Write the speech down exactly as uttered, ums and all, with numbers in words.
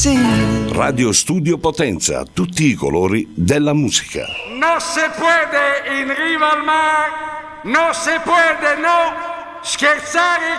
see. Radio Studio Potenza, tutti i colori della musica. No se puede in riva al mar, no se puede no scherzare